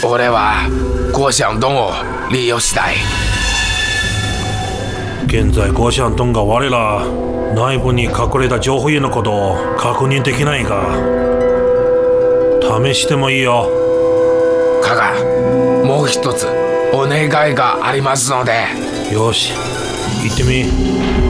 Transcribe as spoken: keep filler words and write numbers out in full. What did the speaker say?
俺はゴシャンドンを利用したい。 現在ゴシャンドンが我ら内部に隠れた情報源のことを確認できないが、試してもいいよ。 カガ、もう一つお願いがありますので。 よし、行ってみ。